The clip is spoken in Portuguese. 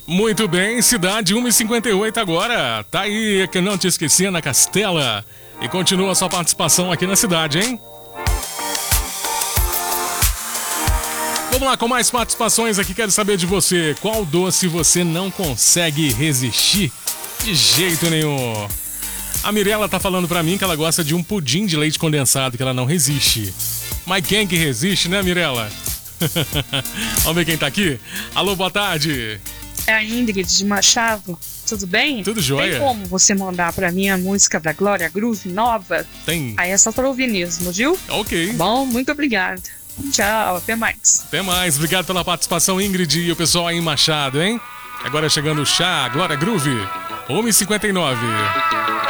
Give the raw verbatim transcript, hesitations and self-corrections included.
Muito bem, cidade uma e cinquenta e oito agora. Tá aí, que não te esqueci, Ana Castela. E continua a sua participação aqui na cidade, hein? Vamos lá com mais participações aqui. Quero saber de você. Qual doce você não consegue resistir? De jeito nenhum. A Mirella tá falando pra mim que ela gosta de um pudim de leite condensado, que ela não resiste. Mas quem que resiste, né, Mirella? Vamos ver quem tá aqui. Alô, boa tarde. É a Ingrid de Machado. Tudo bem? Tudo jóia. Tem como você mandar pra mim a música da Glória Groove nova? Tem. Aí é só pra ouvir mesmo, viu? Ok. Tá bom, muito obrigada. Tchau, até mais. Até mais. Obrigado pela participação, Ingrid, e o pessoal aí em Machado, hein? Agora chegando o chá, Glória Groove. uma e cinquenta e nove.